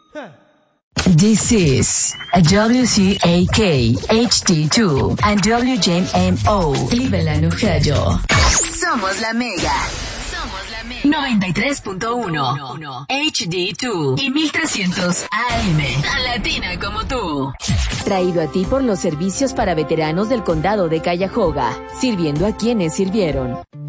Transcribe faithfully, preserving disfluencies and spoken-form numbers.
This is a W C A K H D two and W J M O Cleveland, Ohio. Somos la Mega. Somos la Mega. noventa y tres punto uno H D dos y mil trescientos A M. Tan latina como tú. Traído a ti por los servicios para veteranos del condado de Cuyahoga, sirviendo a quienes sirvieron.